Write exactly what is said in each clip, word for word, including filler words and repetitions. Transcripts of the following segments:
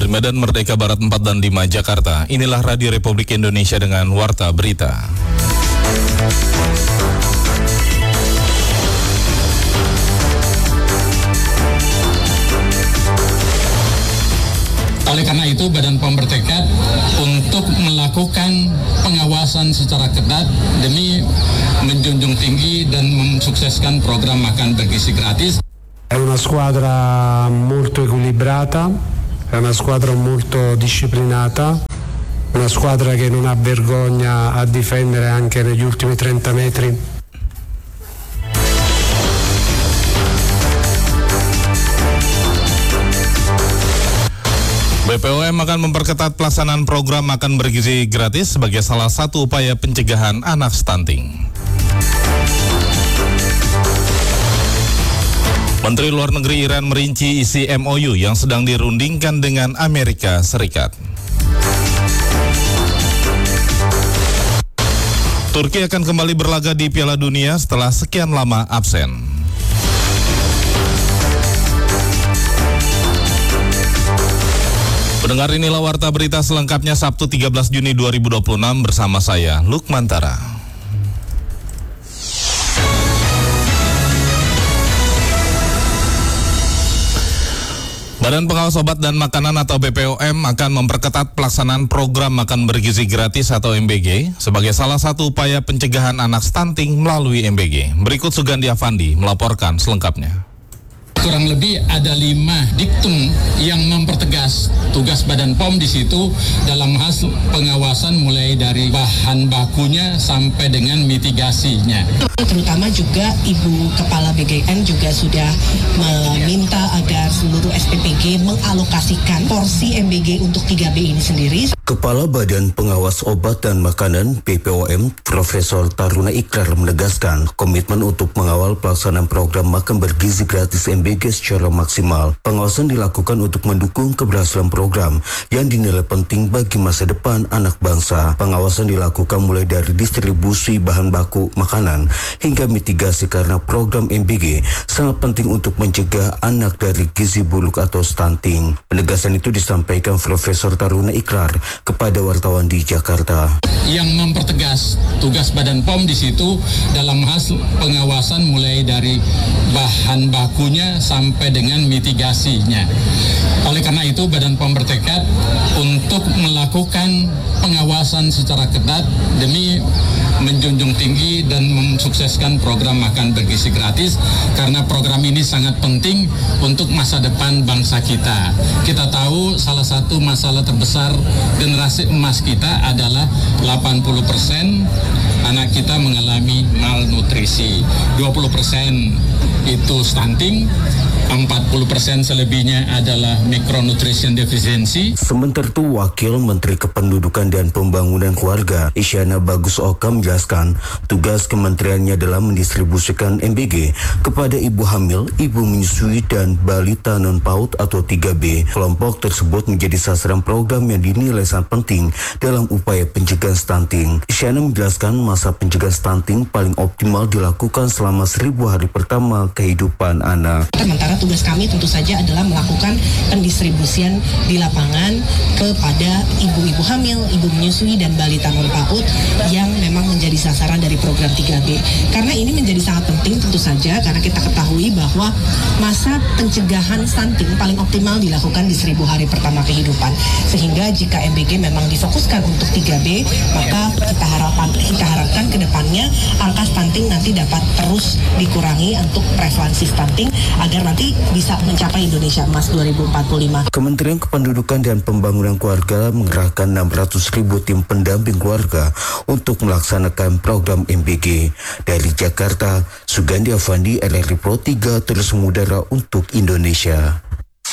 Dari Medan Merdeka Barat empat dan lima Jakarta, inilah Radio Republik Indonesia dengan Warta Berita. Oleh karena itu, Badan P O M bertekad untuk melakukan pengawasan secara ketat demi menjunjung tinggi dan mensukseskan program makan bergizi gratis. È una squadra molto equilibrata, è una squadra molto disciplinata, una squadra che non ha vergogna a difendere anche negli ultimi trenta metri. B P O M akan memperketat pelaksanaan program makan bergizi gratis sebagai salah satu upaya pencegahan anak stunting. Menteri Luar Negeri Iran merinci isi M O U yang sedang dirundingkan dengan Amerika Serikat. Turki akan kembali berlaga di Piala Dunia setelah sekian lama absen. Pendengar, inilah Warta Berita selengkapnya Sabtu tiga belas Juni dua ribu dua puluh enam bersama saya, Lukmantara. Badan Pengawas Obat dan Makanan atau B P O M akan memperketat pelaksanaan program makan bergizi gratis atau M B G sebagai salah satu upaya pencegahan anak stunting melalui M B G. Berikut Sugandi Afandi melaporkan selengkapnya. Kurang lebih ada lima diktum yang mempertegas tugas Badan P O M di situ dalam hasil pengawasan mulai dari bahan bakunya sampai dengan mitigasinya. Terutama juga Ibu Kepala B G N juga sudah meminta agar seluruh S P P G mengalokasikan porsi M B G untuk tiga B ini sendiri. Kepala Badan Pengawas Obat dan Makanan B P O M, Profesor Taruna Ikrar menegaskan komitmen untuk mengawal pelaksanaan program makan bergizi gratis M B G secara maksimal. Pengawasan dilakukan untuk mendukung keberhasilan program yang dinilai penting bagi masa depan anak bangsa. Pengawasan dilakukan mulai dari distribusi bahan baku makanan hingga mitigasi karena program M B G sangat penting untuk mencegah anak dari gizi buruk atau stunting. Penegasan itu disampaikan Profesor Taruna Ikrar kepada wartawan di Jakarta. Yang mempertegas tugas Badan P O M di situ dalam hasil pengawasan mulai dari bahan bakunya sampai dengan mitigasinya. Oleh karena itu, Badan P O M bertekad untuk melakukan pengawasan secara ketat demi menjunjung tinggi dan mensukseskan program makan bergizi gratis karena program ini sangat penting untuk masa depan bangsa kita. Kita tahu salah satu masalah terbesar generasi emas kita adalah delapan puluh persen anak kita mengalami malnutrisi, dua puluh persen itu stunting, empat puluh persen selebihnya adalah micronutrition deficiency. Sementara itu, Wakil Menteri Kependudukan dan Pembangunan Keluarga Isyana Bagus Oka menjelaskan tugas kementeriannya dalam mendistribusikan M B G kepada ibu hamil, ibu menyusui, dan balita non-PAUD atau tiga B. Kelompok tersebut menjadi sasaran program yang dinilai sangat penting dalam upaya pencegahan stunting. Isyana menjelaskan masa pencegahan stunting paling optimal dilakukan selama seribu hari pertama kehidupan anak. Sementara tugas kami tentu saja adalah melakukan pendistribusian di lapangan kepada ibu-ibu hamil, ibu menyusui, dan balita non-PAUD yang memang menjadi sasaran dari program tiga B. Karena ini menjadi sangat penting tentu saja karena kita ketahui bahwa masa pencegahan stunting paling optimal dilakukan di seribu hari pertama kehidupan. Sehingga jika M B G memang difokuskan untuk tiga B, maka kita harapkan kita harapkan ke depannya angka stunting nanti dapat terus dikurangi untuk prevalensi stunting agar nanti bisa mencapai Indonesia Emas dua ribu empat puluh lima. Kementerian Kependudukan dan Pembangunan Keluarga mengerahkan enam ratus ribu tim pendamping keluarga untuk melaksanakan program M B G. Dari Jakarta, Sugandi Afandi, R R I Pro tiga, terus mengudara untuk Indonesia.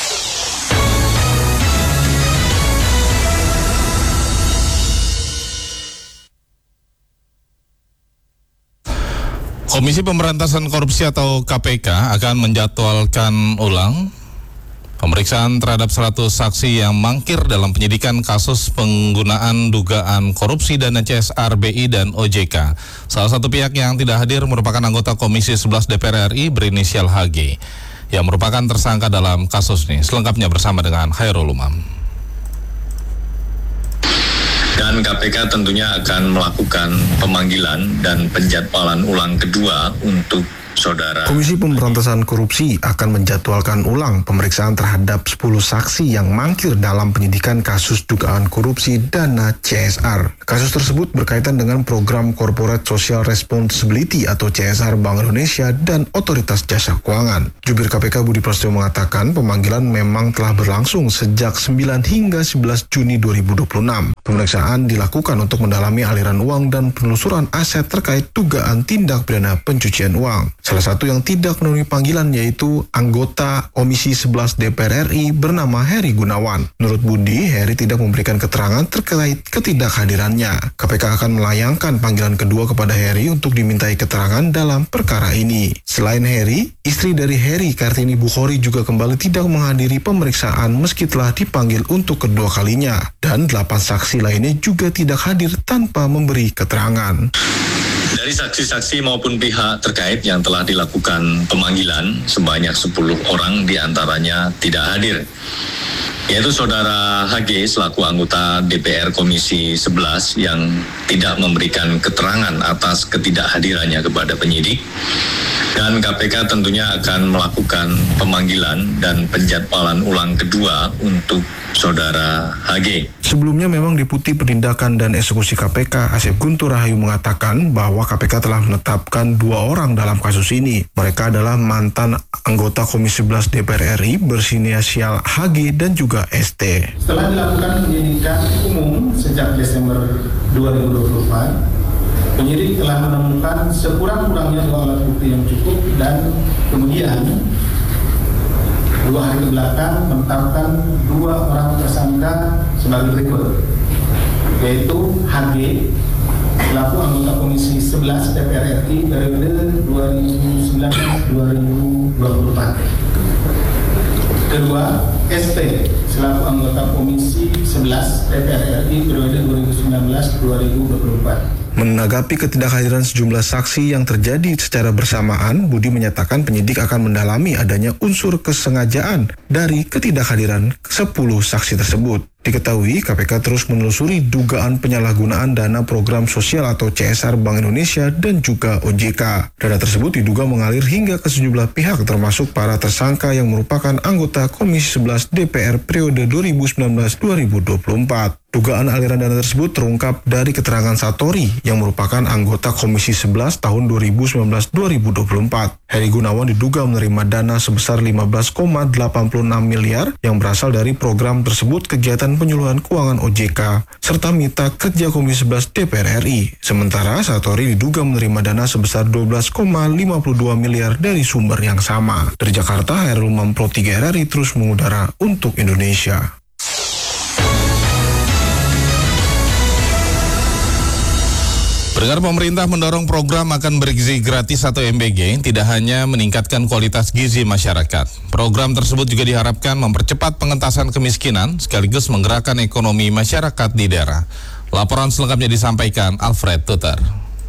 Komisi Pemberantasan Korupsi atau K P K akan menjadwalkan ulang pemeriksaan terhadap seratus saksi yang mangkir dalam penyidikan kasus penggunaan dugaan korupsi dana C S R, B I, dan O J K. Salah satu pihak yang tidak hadir merupakan anggota Komisi sebelas D P R R I berinisial H G yang merupakan tersangka dalam kasus ini. Selengkapnya bersama dengan Khairul Umam. Dan K P K tentunya akan melakukan pemanggilan dan penjadwalan ulang kedua untuk saudara. Komisi Pemberantasan Korupsi akan menjadwalkan ulang pemeriksaan terhadap sepuluh saksi yang mangkir dalam penyidikan kasus dugaan korupsi dana C S R. Kasus tersebut berkaitan dengan program Corporate Social Responsibility atau C S R Bank Indonesia dan Otoritas Jasa Keuangan. Jubir K P K Budi Prasetyo mengatakan pemanggilan memang telah berlangsung sejak sembilan hingga sebelas Juni dua ribu dua puluh enam. Pemeriksaan dilakukan untuk mendalami aliran uang dan penelusuran aset terkait dugaan tindak pidana pencucian uang. Salah satu yang tidak memenuhi panggilan yaitu anggota Komisi sebelas D P R R I bernama Heri Gunawan. Menurut Budi, Heri tidak memberikan keterangan terkait ketidakhadirannya. K P K akan melayangkan panggilan kedua kepada Heri untuk dimintai keterangan dalam perkara ini. Selain Heri, istri dari Heri, Kartini Bukhori, juga kembali tidak menghadiri pemeriksaan meski telah dipanggil untuk kedua kalinya. Dan delapan saksi lainnya juga tidak hadir tanpa memberi keterangan. Dari saksi-saksi maupun pihak terkait yang telah dilakukan pemanggilan, sebanyak sepuluh orang diantaranya tidak hadir, yaitu Saudara H G selaku anggota D P R Komisi sebelas yang tidak memberikan keterangan atas ketidakhadirannya kepada penyidik, dan K P K tentunya akan melakukan pemanggilan dan penjadwalan ulang kedua untuk Saudara H G. Sebelumnya memang Deputi Penindakan dan Eksekusi K P K Asep Guntur Rahayu mengatakan bahwa K P K telah menetapkan dua orang dalam kasus ini. Mereka adalah mantan anggota Komisi sebelas D P R R I bersinisial H G dan juga S T. Setelah dilakukan penyidikan umum sejak Desember dua ribu dua puluh empat, penyidik telah menemukan sekurang-kurangnya dua alat bukti yang cukup dan kemudian dua hari kebelakang menetapkan dua orang tersangka sebagai berikut, yaitu H G selaku anggota Komisi sebelas D P R R I periode dua ribu sembilan belas sampai dua ribu dua puluh empat. Kedua, S T selaku anggota Komisi sebelas D P R R I periode dua ribu sembilan belas sampai dua ribu dua puluh empat. Menanggapi ketidakhadiran sejumlah saksi yang terjadi secara bersamaan, Budi menyatakan penyidik akan mendalami adanya unsur kesengajaan dari ketidakhadiran sepuluh saksi tersebut. Diketahui K P K terus menelusuri dugaan penyalahgunaan dana program sosial atau C S R Bank Indonesia dan juga O J K. Dana tersebut diduga mengalir hingga ke sejumlah pihak termasuk para tersangka yang merupakan anggota Komisi sebelas D P R periode dua ribu sembilan belas sampai dua ribu dua puluh empat. Dugaan aliran dana tersebut terungkap dari keterangan Satori yang merupakan anggota Komisi sebelas tahun dua ribu sembilan belas sampai dua ribu dua puluh empat. Heri Gunawan diduga menerima dana sebesar lima belas koma delapan puluh enam miliar yang berasal dari program tersebut kegiatan penyuluhan keuangan O J K serta mitra kerja Komisi sebelas D P R R I. Sementara Satori diduga menerima dana sebesar dua belas koma lima puluh dua miliar dari sumber yang sama. Dari Jakarta, Hairul Umam Pro tiga R R I terus mengudara untuk Indonesia. Pendengar, pemerintah mendorong program makan bergizi gratis atau M B G tidak hanya meningkatkan kualitas gizi masyarakat. Program tersebut juga diharapkan mempercepat pengentasan kemiskinan sekaligus menggerakkan ekonomi masyarakat di daerah. Laporan selengkapnya disampaikan Alfred Tutar.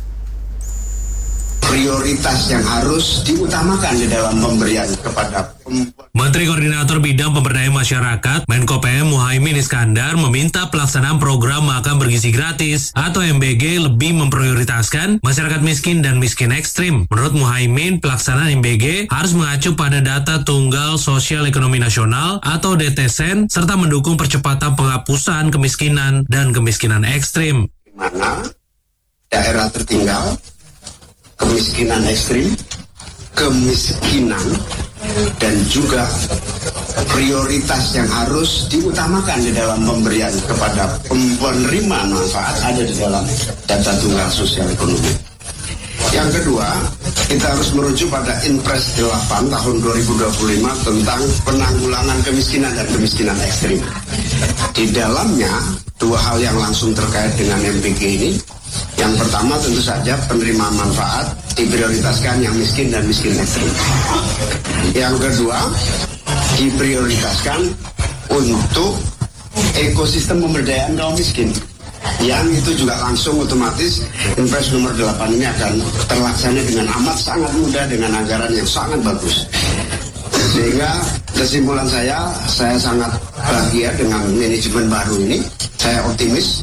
Prioritas yang harus diutamakan di dalam pemberian kepada Menteri Koordinator Bidang Pemberdayaan Masyarakat Menko P M Muhaimin Iskandar meminta pelaksanaan program makan bergizi gratis atau M B G lebih memprioritaskan masyarakat miskin dan miskin ekstrim. Menurut Muhaimin, pelaksanaan M B G harus mengacu pada data Tunggal Sosial Ekonomi Nasional atau D T S E N serta mendukung percepatan penghapusan kemiskinan dan kemiskinan ekstrim. Mana daerah tertinggal, kemiskinan ekstrim, kemiskinan, dan juga prioritas yang harus diutamakan di dalam pemberian kepada penerima manfaat ada di dalam data tunggal sosial ekonomi. Yang kedua, kita harus merujuk pada Inpres delapan tahun dua ribu dua puluh lima tentang penanggulangan kemiskinan dan kemiskinan ekstrim. Di dalamnya, dua hal yang langsung terkait dengan M B G ini. Yang pertama tentu saja penerima manfaat diprioritaskan yang miskin dan miskin ekstrim. Yang kedua, diprioritaskan untuk ekosistem pemberdayaan kaum miskin. Yang itu juga langsung otomatis Inpres nomor delapan ini akan terlaksana dengan amat sangat mudah dengan anggaran yang sangat bagus. Sehingga kesimpulan saya, saya sangat bahagia dengan manajemen baru ini. Saya optimis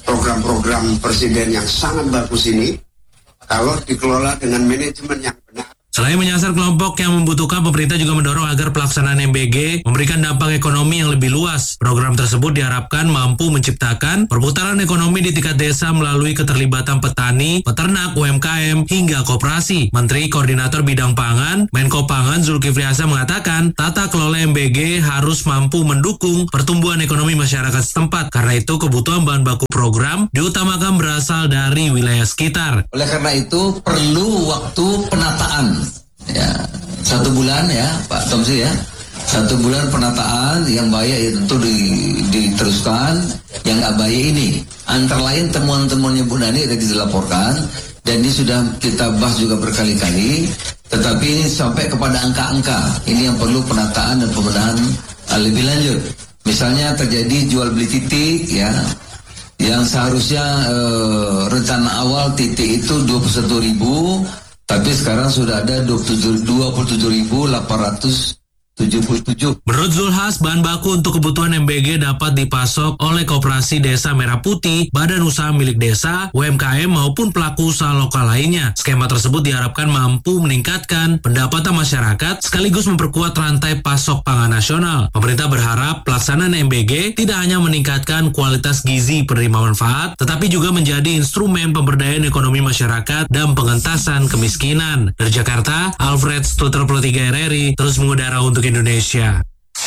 program-program presiden yang sangat bagus ini kalau dikelola dengan manajemen yang benar. Selain menyasar kelompok yang membutuhkan, pemerintah juga mendorong agar pelaksanaan M B G memberikan dampak ekonomi yang lebih luas. Program tersebut diharapkan mampu menciptakan perputaran ekonomi di tingkat desa melalui keterlibatan petani, peternak, U M K M, hingga koperasi. Menteri Koordinator Bidang Pangan, Menko Pangan Zulkifli Hasan mengatakan, tata kelola M B G harus mampu mendukung pertumbuhan ekonomi masyarakat setempat. Karena itu, kebutuhan bahan baku program diutamakan berasal dari wilayah sekitar. Oleh karena itu, perlu waktu penataan. Ya, satu bulan ya Pak Tomsi ya, satu bulan penataan. Yang baik itu tentu di, diteruskan, yang nggak baik ini antara lain temuan-temuannya Bu Nani tadi dilaporkan dan ini sudah kita bahas juga berkali-kali, tetapi ini sampai kepada angka-angka ini yang perlu penataan dan pembenahan uh, lebih lanjut. Misalnya terjadi jual beli titik ya, yang seharusnya uh, rencana awal titik itu dua puluh satu ribu, tapi sekarang sudah ada dua puluh tujuh ribu delapan ratus tujuh puluh tujuh. Menurut Zulhas, bahan baku untuk kebutuhan M B G dapat dipasok oleh Koperasi Desa Merah Putih, badan usaha milik desa, U M K M maupun pelaku usaha lokal lainnya. Skema tersebut diharapkan mampu meningkatkan pendapatan masyarakat sekaligus memperkuat rantai pasok pangan nasional. Pemerintah berharap pelaksanaan M B G tidak hanya meningkatkan kualitas gizi penerima manfaat, tetapi juga menjadi instrumen pemberdayaan ekonomi masyarakat dan pengentasan kemiskinan. Dari Jakarta, Alfred Stuter Pro tiga R R I terus mengudara untuk Indonesia.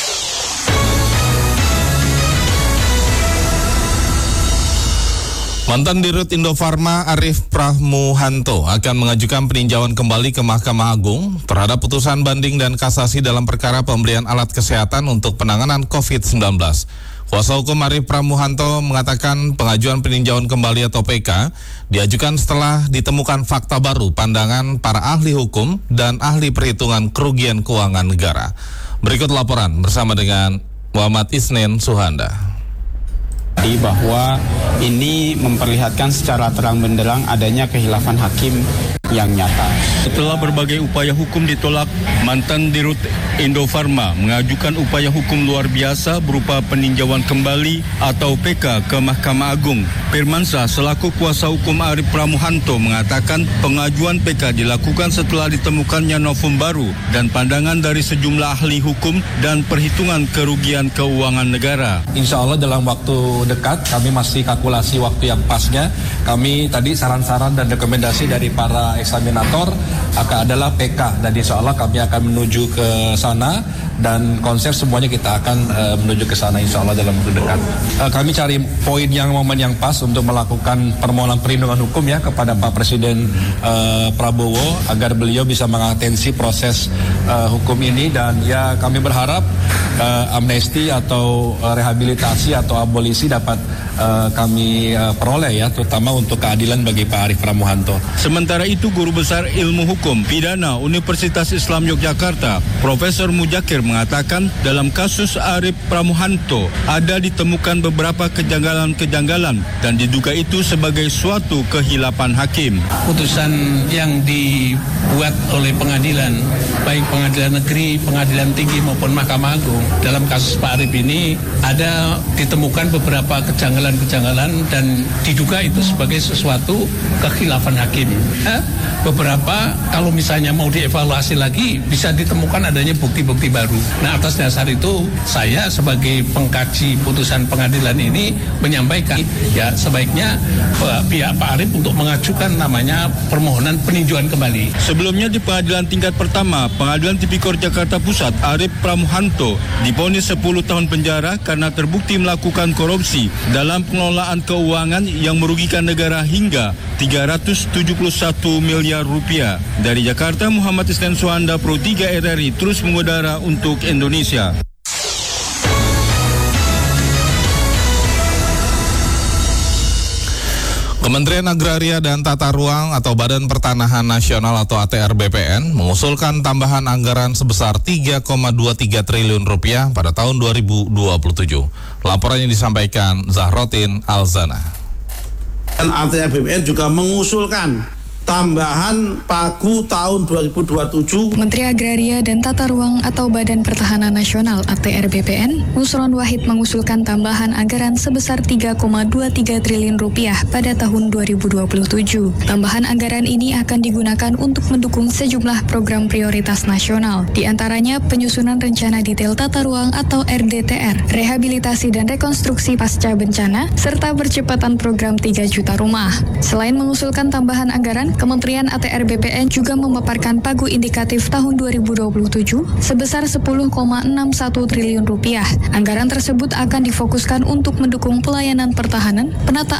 Mantan Dirut Indofarma Arif Pramuhanto akan mengajukan peninjauan kembali ke Mahkamah Agung terhadap putusan banding dan kasasi dalam perkara pembelian alat kesehatan untuk penanganan covid sembilan belas. Kuasa hukum Arif Pramuhanto mengatakan pengajuan peninjauan kembali atau P K diajukan setelah ditemukan fakta baru pandangan para ahli hukum dan ahli perhitungan kerugian keuangan negara. Berikut laporan bersama dengan Muhammad Isnen Suhanda. Bahwa ini memperlihatkan secara terang benderang adanya khilafan hakim yang nyata. Setelah berbagai upaya hukum ditolak, mantan Dirut Indofarma mengajukan upaya hukum luar biasa berupa peninjauan kembali atau P K ke Mahkamah Agung. Firmansyah selaku kuasa hukum Arif Pramuhanto mengatakan pengajuan P K dilakukan setelah ditemukannya novum baru dan pandangan dari sejumlah ahli hukum dan perhitungan kerugian keuangan negara. Insya Allah dalam waktu dekat kami masih kalkulasi waktu yang pasnya. Kami tadi saran-saran dan rekomendasi dari para eksaminator akan adalah P K dan insya Allah kami akan menuju ke sana dan konsep semuanya kita akan uh, menuju ke sana insya Allah dalam waktu dekat. Uh, kami cari poin yang momen yang pas untuk melakukan permohonan perlindungan hukum ya kepada Pak Presiden uh, Prabowo agar beliau bisa mengatensi proses uh, hukum ini dan ya kami berharap uh, amnesti atau uh, rehabilitasi atau abolisi dapat uh, kami uh, peroleh ya terutama untuk keadilan bagi Pak Arif Pramuhanto. Sementara itu Guru Besar Ilmu Hukum Pidana Universitas Islam Yogyakarta Profesor Mujakir mengatakan dalam kasus Arif Pramuhanto ada ditemukan beberapa kejanggalan-kejanggalan dan diduga itu sebagai suatu kehilapan hakim. Putusan yang dibuat oleh pengadilan, baik pengadilan negeri, pengadilan tinggi maupun Mahkamah Agung, dalam kasus Pak Arif ini ada ditemukan beberapa kejanggalan-kejanggalan dan diduga itu sebagai sesuatu kekhilafan hakim. Eh, beberapa kalau misalnya mau dievaluasi lagi bisa ditemukan adanya bukti-bukti baru. Nah atas dasar itu saya sebagai pengkaji putusan pengadilan ini menyampaikan ya sebaiknya pihak Pak Arif untuk mengajukan namanya permohonan peninjauan kembali. Sebelumnya di pengadilan tingkat pertama Pengadilan Tipikor Jakarta Pusat Arif Pramuhanto divonis sepuluh tahun penjara karena terbukti melakukan korupsi dalam pengelolaan keuangan yang merugikan negara hingga tiga ratus tujuh puluh satu miliar rupiah. Dari Jakarta, Muhammad Isnen Suhanda Pro tiga R R I terus mengudara untuk Indonesia. Kementerian Agraria dan Tata Ruang atau Badan Pertanahan Nasional atau A T R B P N mengusulkan tambahan anggaran sebesar tiga koma dua tiga triliun rupiah pada tahun dua ribu dua puluh tujuh. Laporannya disampaikan Zahrotin Alzana. Dan A T R B P N juga mengusulkan tambahan pagu tahun dua ribu dua puluh tujuh. Menteri Agraria dan Tata Ruang atau Badan Pertahanan Nasional A T R B P N, Nusron Wahid mengusulkan tambahan anggaran sebesar tiga koma dua tiga triliun rupiah pada tahun dua ribu dua puluh tujuh. Tambahan anggaran ini akan digunakan untuk mendukung sejumlah program prioritas nasional, di antaranya penyusunan rencana detail tata ruang atau R D T R, rehabilitasi dan rekonstruksi pasca bencana, serta percepatan program tiga juta rumah. Selain mengusulkan tambahan anggaran, Kementerian A T R B P N juga memaparkan pagu indikatif tahun dua ribu dua puluh tujuh sebesar sepuluh koma enam satu triliun rupiah. Anggaran tersebut akan difokuskan untuk mendukung pelayanan pertahanan, penataan